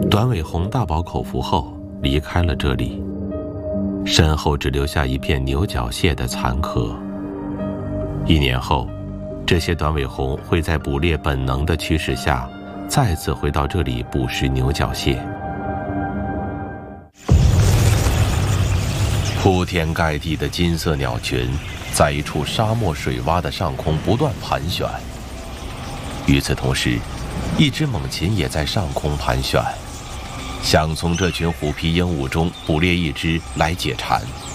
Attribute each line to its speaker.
Speaker 1: 短尾熊大饱口福后离开了这里，身后只留下一片牛角蟹的残壳。1年后，这些短尾熊会在捕猎本能的驱使下，再次回到这里捕食牛角蟹。铺天盖地的金色鸟群，在一处沙漠水洼的上空不断盘旋。与此同时，一只猛禽也在上空盘旋，想从这群虎皮鹦鹉中捕猎一只来解馋。